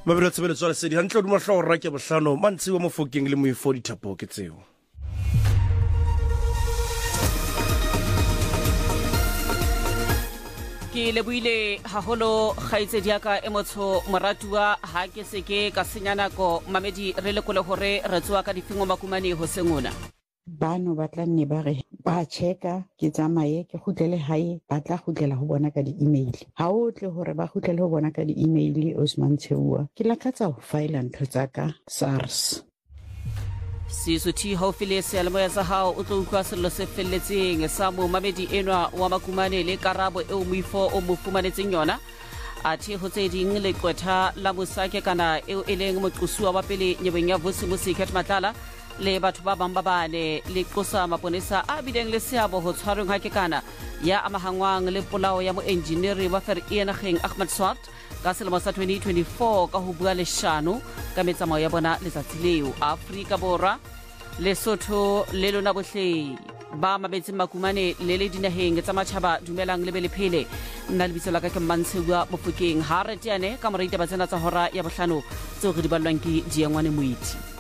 Mabelo tshebeletso le sedi hantle duma hlo ra ke bohlano mantsi wa mofokeng le moifo dithapo ke tseo. Ke lebuile haholo khaitsedi ya ka emotso moratua ha ke seke ka senyanako mamedi re lekole hore re tswa ka difingo makumane ho sengona. Bano ba tla nne ba re ba checka ke tsamaye ke khutlele hae ba tla khutlela ho bona ka di-email ha o tle hore ba khutlele ho bona ka di-email Osman Theua ke lakatsa ho file ntho tsa ka SARS. Sisuthi haufile sealemoya sa hao o tlo utlwa sello se felletseng sa mo mamedi enwa wa makumane le karabo eo moifo o mo fumanetseng yona athe ho tse ding le qwetha la Mosake kana eo eleng moqosuwa wa pele nyebeng ya Vusimusi Khet Matlala le batho ba bang ba bane le qosa maponesa a bileng le seabo ho tshwareng ha kekana ya amahangwang le polao ya mo engineer wa fer enageng Ahmed Swart ka selemo sa 2024 ka ho bua leshano ka metsamao ya bona letsatsi leo Afrika Borwa Lesotho le lona bohle ba mabetse makumane le dinaheng tsa matjhaba dumelang le be le phele nna le bitso la ka ke Mantshegwa Mofokeng ha re tiane ka moriti ba tsena tsa hora ya bohlano tseo re di ballwang ke Diangwane Moiti.